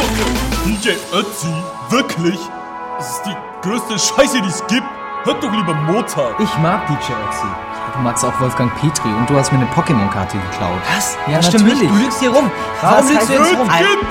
DJ Ötzi? Wirklich? Das ist die größte Scheiße, die es gibt. Hört doch lieber Mozart. Ich mag DJ Ötzi. Du magst auch Wolfgang Petri und du hast mir eine Pokémon-Karte geklaut. Was? Ja, stimmt natürlich. nicht. Du lügst hier rum. Warum lügst du jetzt rum?